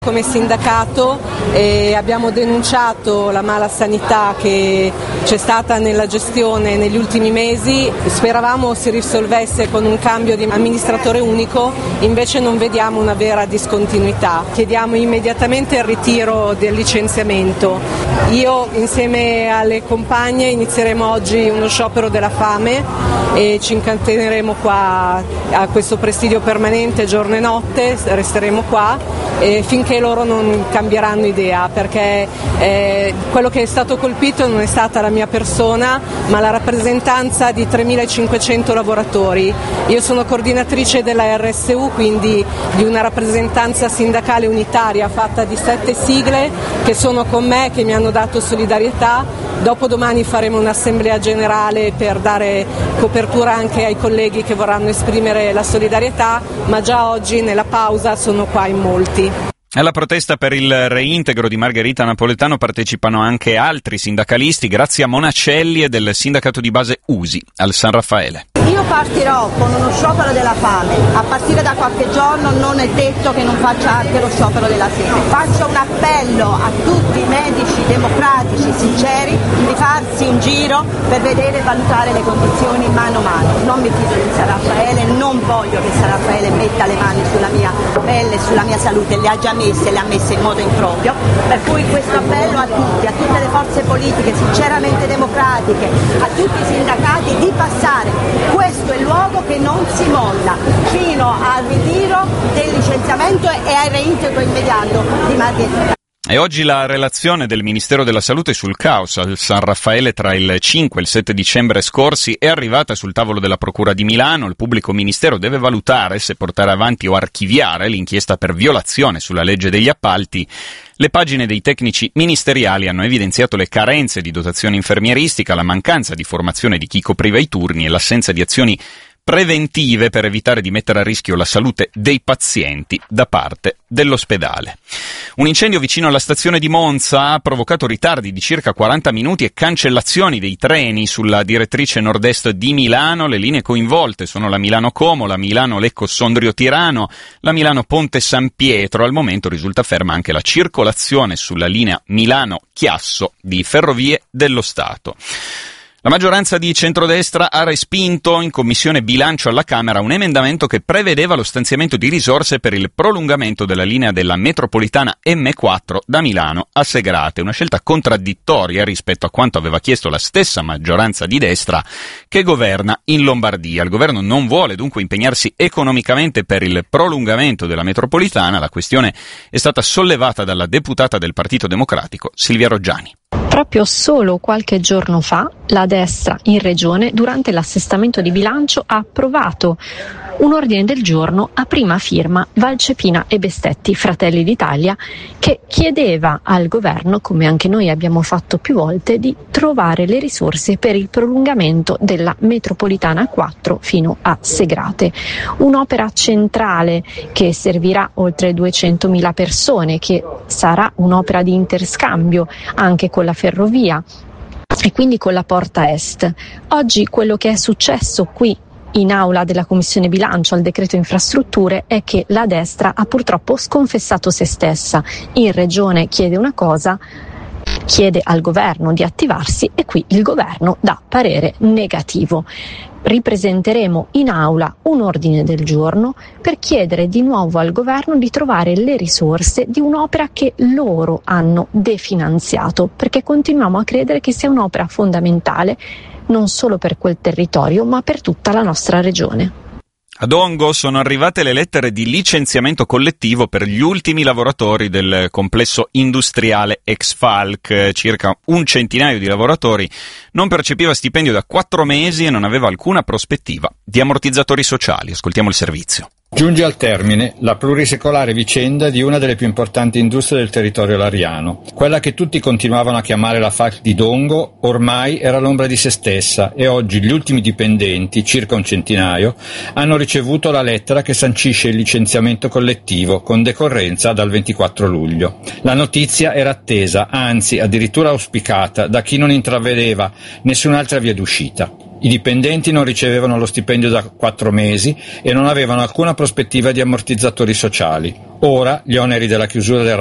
Come sindacato abbiamo denunciato la mala sanità che c'è stata nella gestione negli ultimi mesi, speravamo si risolvesse con un cambio di amministratore unico, invece non vediamo una vera discontinuità. Chiediamo immediatamente il ritiro del licenziamento. Io insieme alle compagne inizieremo oggi uno sciopero della fame e ci incateneremo qua a questo presidio permanente giorno e notte, resteremo qua finché loro non cambieranno idea, perché quello che è stato colpito non è stata la mia persona ma la rappresentanza di 3.500 lavoratori. Io sono coordinatrice della RSU, quindi di una rappresentanza sindacale unitaria fatta di 7 sigle che sono con me, che mi hanno dato solidarietà. Dopodomani faremo un'assemblea generale per dare copertura anche ai colleghi che vorranno esprimere la solidarietà, ma già oggi nella pausa sono qua in molti. Alla protesta per il reintegro di Margherita Napoletano partecipano anche altri sindacalisti, Grazia Monacelli e del sindacato di base USI al San Raffaele. Io partirò con uno sciopero della fame, a partire da qualche giorno non è detto che non faccia anche lo sciopero della sete. Faccio un appello a tutti i medici democratici sinceri di farsi un giro per vedere e valutare le condizioni mano a mano. Non mi fido di San Raffaele, non voglio che San Raffaele metta le mani sulla mia pelle, sulla mia salute, le ha già messe, le ha messe in modo improprio, per cui questo appello a tutti, a tutte le forze politiche sinceramente democratiche, a tutti i sindacati di passare. Questo è il luogo che non si molla fino al ritiro del licenziamento e al reintegro immediato di Margherita. E oggi la relazione del Ministero della Salute sul caos al San Raffaele tra il 5 e il 7 dicembre scorsi è arrivata sul tavolo della Procura di Milano. Il pubblico ministero deve valutare se portare avanti o archiviare l'inchiesta per violazione sulla legge degli appalti. Le pagine dei tecnici ministeriali hanno evidenziato le carenze di dotazione infermieristica, la mancanza di formazione di chi copriva i turni e l'assenza di azioni preventive per evitare di mettere a rischio la salute dei pazienti da parte dell'ospedale. Un incendio vicino alla stazione di Monza ha provocato ritardi di circa 40 minuti e cancellazioni dei treni sulla direttrice nord-est di Milano. Le linee coinvolte sono la Milano-Como, la Milano-Lecco-Sondrio-Tirano, la Milano-Ponte San Pietro. Al momento risulta ferma anche la circolazione sulla linea Milano-Chiasso di Ferrovie dello Stato. La maggioranza di centrodestra ha respinto in Commissione Bilancio alla Camera un emendamento che prevedeva lo stanziamento di risorse per il prolungamento della linea della metropolitana M4 da Milano a Segrate, una scelta contraddittoria rispetto a quanto aveva chiesto la stessa maggioranza di destra che governa in Lombardia. Il governo non vuole dunque impegnarsi economicamente per il prolungamento della metropolitana. La questione è stata sollevata dalla deputata del Partito Democratico Silvia Roggiani. Proprio solo qualche giorno fa la destra in regione durante l'assestamento di bilancio ha approvato un ordine del giorno a prima firma Valcepina e Bestetti, Fratelli d'Italia, che chiedeva al governo, come anche noi abbiamo fatto più volte, di trovare le risorse per il prolungamento della metropolitana 4 fino a Segrate. Un'opera centrale che servirà oltre 200.000 persone, che sarà un'opera di interscambio anche con la ferrovia e quindi con la porta est. Oggi quello che è successo qui in aula della Commissione Bilancio al decreto infrastrutture è che la destra ha purtroppo sconfessato se stessa. In regione chiede una cosa, chiede al governo di attivarsi e qui il governo dà parere negativo. Ripresenteremo in aula un ordine del giorno per chiedere di nuovo al governo di trovare le risorse di un'opera che loro hanno definanziato, perché continuiamo a credere che sia un'opera fondamentale non solo per quel territorio ma per tutta la nostra regione. A Dongo sono arrivate le lettere di licenziamento collettivo per gli ultimi lavoratori del complesso industriale ex-Falck. Circa un centinaio di lavoratori non percepiva stipendio da 4 mesi e non aveva alcuna prospettiva di ammortizzatori sociali. Ascoltiamo il servizio. Giunge al termine la plurisecolare vicenda di una delle più importanti industrie del territorio lariano. Quella che tutti continuavano a chiamare la Falck di Dongo ormai era l'ombra di se stessa e oggi gli ultimi dipendenti, circa un centinaio, hanno ricevuto la lettera che sancisce il licenziamento collettivo con decorrenza dal 24 luglio. La notizia era attesa, anzi addirittura auspicata da chi non intravedeva nessun'altra via d'uscita. I dipendenti non ricevevano lo stipendio da 4 mesi e non avevano alcuna prospettiva di ammortizzatori sociali. Ora gli oneri della chiusura del